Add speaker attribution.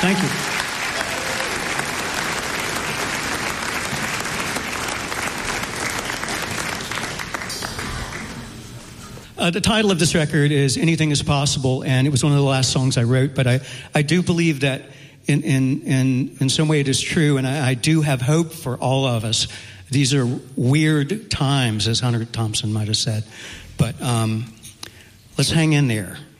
Speaker 1: Thank you. The title of this record is Anything is Possible, and it was one of the last songs I wrote, but I do believe that in some way it is true, and I do have hope for all of us. These are weird times, as Hunter Thompson might have said, but let's hang in there.